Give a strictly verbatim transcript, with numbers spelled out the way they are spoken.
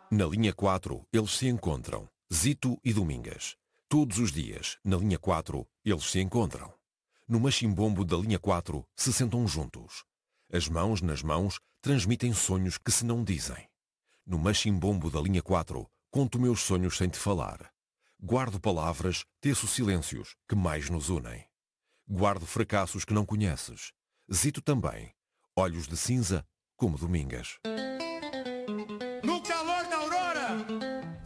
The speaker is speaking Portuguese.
Na linha quatro, eles se encontram. Zito e Domingas. Todos os dias, na linha quatro, eles se encontram. No machimbombo da linha quatro, se sentam juntos. As mãos nas mãos transmitem sonhos que se não dizem. No machimbombo da linha quatro, conto meus sonhos sem te falar. Guardo palavras, teço silêncios, que mais nos unem. Guardo fracassos que não conheces. Zito também. Olhos de cinza, como Domingas.